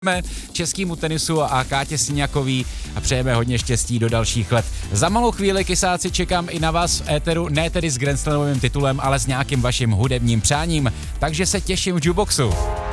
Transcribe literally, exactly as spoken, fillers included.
českému tenisu a Kátě Siniakový a přejeme hodně štěstí do dalších let. Za malou chvíli, kysáci, čekám i na vás v éteru, ne tedy s grandslamovým titulem, ale s nějakým vaším hudebním přáním, takže se těším v Jukeboxu.